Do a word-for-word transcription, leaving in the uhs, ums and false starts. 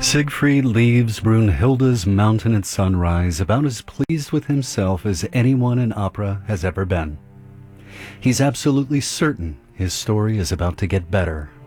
Siegfried leaves Brunhilde's mountain at sunrise about as pleased with himself as anyone in opera has ever been. He's absolutely certain his story is about to get better.